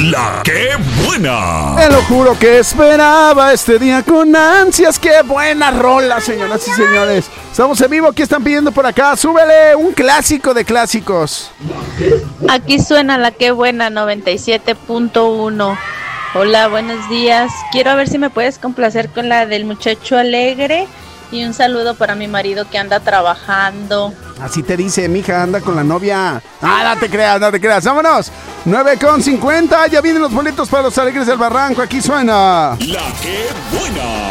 La que buena. Te lo juro que esperaba este día con ansias. ¡Qué buena rola, señoras y señores! Estamos en vivo. ¿Qué están pidiendo por acá? Súbele un clásico de clásicos. Aquí suena la que buena 97.1. Hola, buenos días. Quiero ver si me puedes complacer con la del muchacho alegre. Y un saludo para mi marido que anda trabajando. Así te dice, mija, anda con la novia. No te creas, no te creas. ¡Vámonos! 9:50. Ya vienen los boletos para los Alegres del Barranco. Aquí suena La que buena.